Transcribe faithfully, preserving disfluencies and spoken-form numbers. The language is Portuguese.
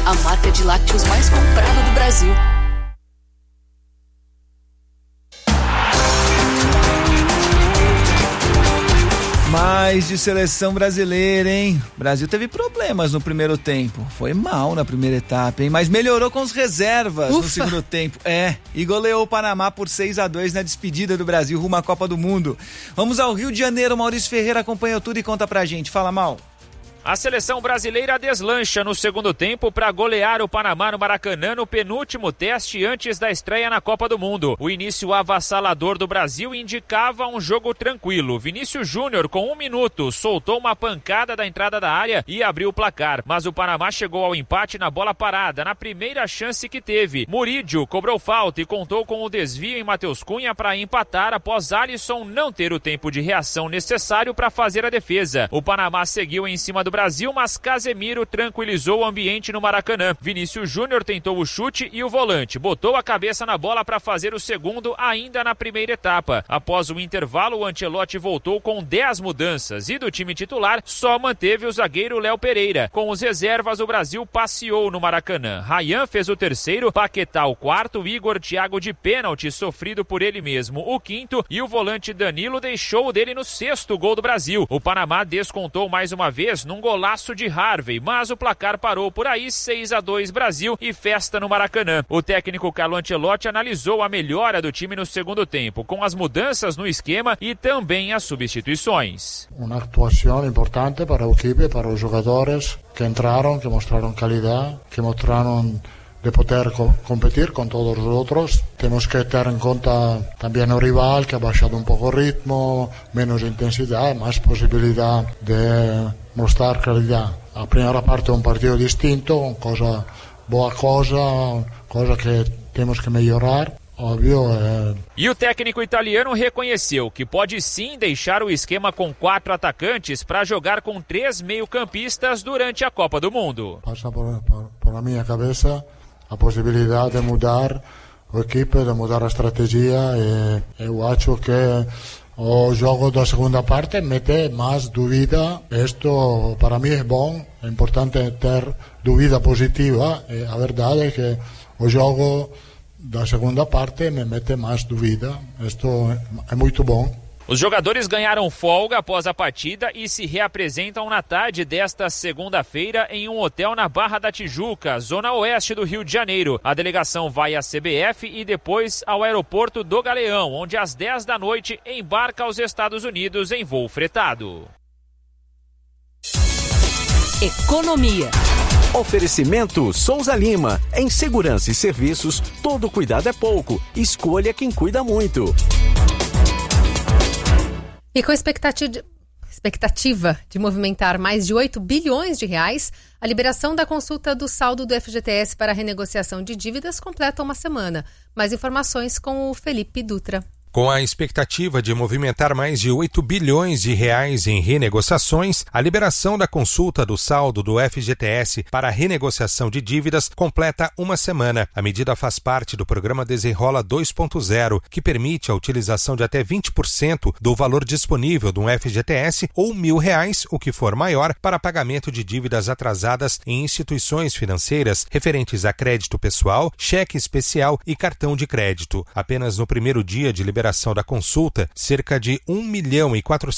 a marca de lácteos mais comprada do Brasil. Mais de seleção brasileira, hein? O Brasil teve problemas no primeiro tempo. Foi mal na primeira etapa, hein? Mas melhorou com as reservas Ufa. no segundo tempo. É, e goleou o Panamá por seis a dois na despedida do Brasil rumo à Copa do Mundo. Vamos ao Rio de Janeiro. Maurício Ferreira acompanhou tudo e conta pra gente. Fala, Mal. A seleção brasileira deslancha no segundo tempo para golear o Panamá no Maracanã no penúltimo teste antes da estreia na Copa do Mundo. O início avassalador do Brasil indicava um jogo tranquilo. Vinícius Júnior, com um minuto, soltou uma pancada da entrada da área e abriu o placar. Mas o Panamá chegou ao empate na bola parada, na primeira chance que teve. Murídio cobrou falta e contou com o desvio em Matheus Cunha para empatar após Alisson não ter o tempo de reação necessário para fazer a defesa. O Panamá seguiu em cima do Brasil, mas Casemiro tranquilizou o ambiente no Maracanã. Vinícius Júnior tentou o chute e o volante botou a cabeça na bola para fazer o segundo ainda na primeira etapa. Após o intervalo, o Ancelotti voltou com dez mudanças e do time titular só manteve o zagueiro Léo Pereira. Com os reservas, o Brasil passeou no Maracanã. Ryan fez o terceiro, Paquetá o quarto, Igor Thiago de pênalti sofrido por ele mesmo o quinto e o volante Danilo deixou o dele no sexto gol do Brasil. O Panamá descontou mais uma vez num golaço de Harvey, mas o placar parou por aí, seis a dois Brasil e festa no Maracanã. O técnico Carlo Ancelotti analisou a melhora do time no segundo tempo, com as mudanças no esquema e também as substituições. Uma atuação importante para o equipe, para os jogadores que entraram, que mostraram qualidade, que mostraram de poder co- competir con todos los otros. Tenemos que tener en cuenta también el rival, que ha bajado un poco el ritmo, menos intensidad, más posibilidad de mostrar calidad. La primera parte es un partido distinto, cosa, boa cosa, cosa que tenemos que mejorar. Óbvio, é... E o técnico italiano reconheceu que pode sim deixar o esquema com quatro atacantes para jogar com três meio-campistas durante a Copa do Mundo. Passa por, por, por a minha cabeça a possibilidade de mudar a equipe, de mudar a estratégia, e eu acho que o jogo da segunda parte mete mais dúvida. Isto para mim é bom, é importante ter dúvida positiva, e a verdade é que o jogo da segunda parte me mete mais dúvida. Isto é muito bom. Os jogadores ganharam folga após a partida e se reapresentam na tarde desta segunda-feira em um hotel na Barra da Tijuca, zona oeste do Rio de Janeiro. A delegação vai à C B F e depois ao aeroporto do Galeão, onde às dez da noite embarca aos Estados Unidos em voo fretado. Economia. Oferecimento Souza Lima. Em segurança e serviços, todo cuidado é pouco. Escolha quem cuida muito. E com a expectativa, expectativa de movimentar mais de oito bilhões de reais, a liberação da consulta do saldo do F G T S para a renegociação de dívidas completa uma semana. Mais informações com o Felipe Dutra. Com a expectativa de movimentar mais de oito bilhões de reais em renegociações, a liberação da consulta do saldo do F G T S para a renegociação de dívidas completa uma semana. A medida faz parte do programa Desenrola dois ponto zero, que permite a utilização de até vinte por cento do valor disponível do F G T S ou mil reais, o que for maior, para pagamento de dívidas atrasadas em instituições financeiras referentes a crédito pessoal, cheque especial e cartão de crédito. Apenas no primeiro dia de liberação da consulta, cerca de um milhão e quatrocentos